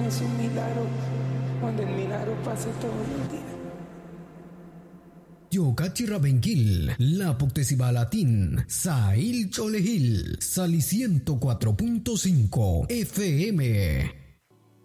es un milagro, donde el milagro pase todos los días. Yokachira Benquil, La Poctesibalatín, Sail Cholehil, Sali 104.5 FM.